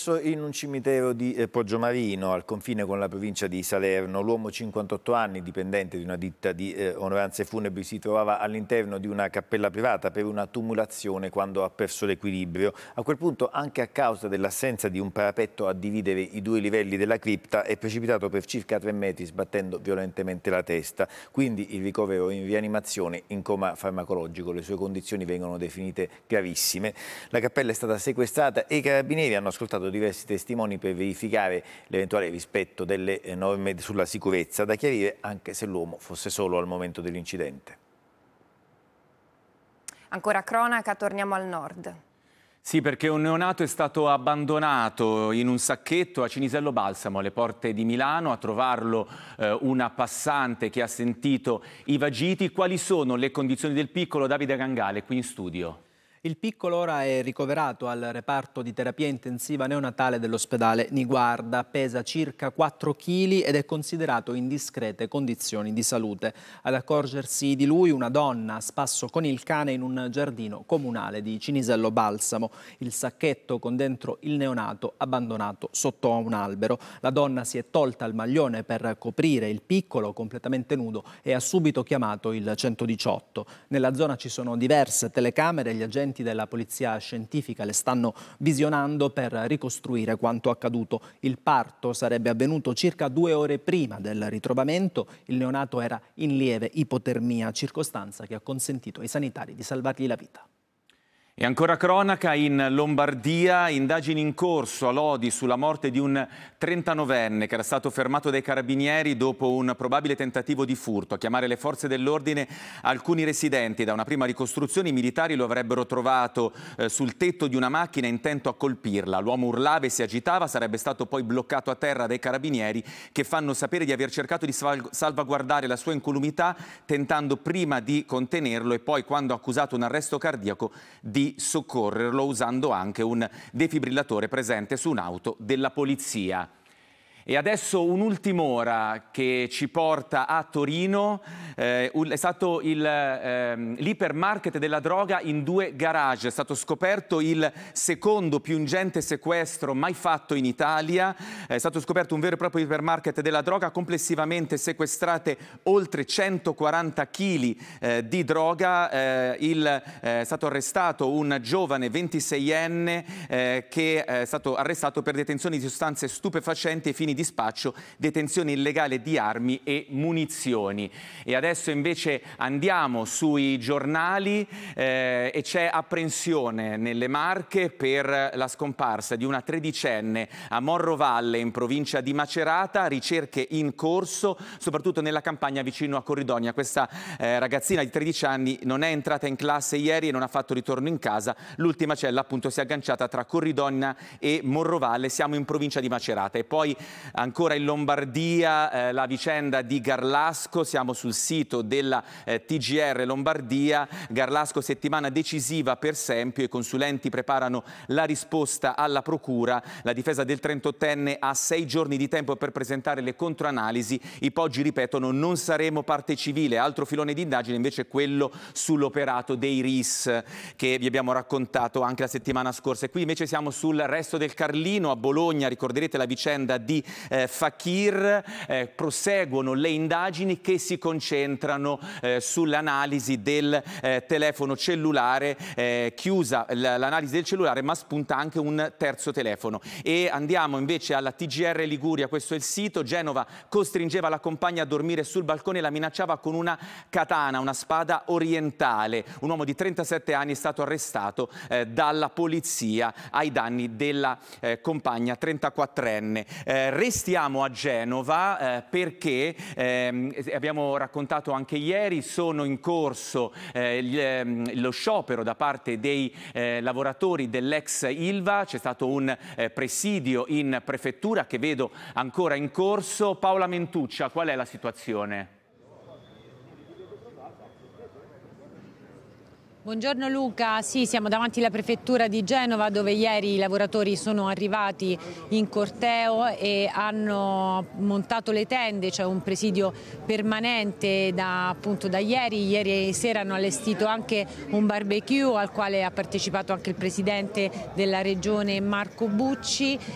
scomparso in un cimitero di Poggiomarino, al confine con la provincia di Salerno. L'uomo, 58 anni, dipendente di una ditta di onoranze funebri, si trovava all'interno di una cappella privata per una tumulazione quando ha perso l'equilibrio. A quel punto, anche a causa dell'assenza di un parapetto a dividere i due livelli della cripta, è precipitato per circa 3 metri, sbattendo violentemente la testa. Quindi il ricovero in rianimazione in coma farmacologico. Le sue condizioni vengono definite gravissime. La cappella è stata sequestrata e i carabinieri hanno ascoltato diversi testimoni per verificare l'eventuale rispetto delle norme sulla sicurezza, da chiarire anche se l'uomo fosse solo al momento dell'incidente. Ancora cronaca, torniamo al nord. Sì, perché un neonato è stato abbandonato in un sacchetto a Cinisello Balsamo, alle porte di Milano. A trovarlo una passante che ha sentito i vagiti. Quali sono le condizioni del piccolo? Davide Gangale, qui in studio. Il piccolo ora è ricoverato al reparto di terapia intensiva neonatale dell'ospedale Niguarda, pesa circa 4 kg ed è considerato in discrete condizioni di salute. Ad accorgersi di lui una donna a spasso con il cane in un giardino comunale di Cinisello Balsamo. Il sacchetto con dentro il neonato abbandonato sotto a un albero. La donna si è tolta il maglione per coprire il piccolo completamente nudo e ha subito chiamato il 118. Nella zona ci sono diverse telecamere e gli agenti della polizia scientifica le stanno visionando per ricostruire quanto accaduto. Il parto sarebbe avvenuto circa 2 ore prima del ritrovamento. Il neonato era in lieve ipotermia, circostanza che ha consentito ai sanitari di salvargli la vita. E ancora cronaca in Lombardia, indagini in corso a Lodi sulla morte di un 39enne che era stato fermato dai carabinieri dopo un probabile tentativo di furto. A chiamare le forze dell'ordine alcuni residenti. Da una prima ricostruzione i militari lo avrebbero trovato sul tetto di una macchina intento a colpirla. L'uomo urlava e si agitava, sarebbe stato poi bloccato a terra dai carabinieri che fanno sapere di aver cercato di salvaguardare la sua incolumità tentando prima di contenerlo e poi, quando ha accusato un arresto cardiaco, di soccorrerlo usando anche un defibrillatore presente su un'auto della polizia. E adesso un'ultim'ora che ci porta a Torino. È stato l'ipermarket della droga in 2 garage. È stato scoperto il secondo più ingente sequestro mai fatto in Italia. È stato scoperto un vero e proprio ipermarket della droga, complessivamente sequestrate oltre 140 kg di droga. È stato arrestato un giovane 26enne che è stato arrestato per detenzione di sostanze stupefacenti ai fini di spaccio, detenzione illegale di armi e munizioni. E adesso invece andiamo sui giornali e c'è apprensione nelle Marche per la scomparsa di una 13enne a Morrovalle in provincia di Macerata, ricerche in corso soprattutto nella campagna vicino a Corridonia. Questa ragazzina di 13 anni non è entrata in classe ieri e non ha fatto ritorno in casa. L'ultima cella appunto si è agganciata tra Corridonia e Morrovalle. Siamo in provincia di Macerata. E poi ancora in Lombardia la vicenda di Garlasco. Siamo sul sito della TGR Lombardia. Garlasco, settimana decisiva per Sempio. I consulenti preparano la risposta alla procura. La difesa del 38enne ha 6 giorni di tempo per presentare le controanalisi. I Poggi ripetono: non saremo parte civile. Altro filone di indagine invece è quello sull'operato dei RIS che vi abbiamo raccontato anche la settimana scorsa. E qui invece siamo sul Resto del Carlino a Bologna. Ricorderete la vicenda di Fakir. Proseguono le indagini che si concentrano sull'analisi del telefono cellulare. Chiusa l'analisi del cellulare, ma spunta anche un terzo telefono. E andiamo invece alla TGR Liguria. Questo è il sito. Genova costringeva la compagna a dormire sul balcone e la minacciava con una katana, una spada orientale. Un uomo di 37 anni è stato arrestato dalla polizia ai danni della compagna 34enne. Restiamo a Genova perché abbiamo raccontato anche ieri, sono in corso lo sciopero da parte dei lavoratori dell'ex Ilva. C'è stato un presidio in prefettura che vedo ancora in corso. Paola Mentuccia, qual è la situazione? Buongiorno Luca, sì, siamo davanti alla prefettura di Genova dove ieri i lavoratori sono arrivati in corteo e hanno montato le tende, c'è un presidio permanente appunto da ieri. Ieri sera hanno allestito anche un barbecue al quale ha partecipato anche il presidente della regione Marco Bucci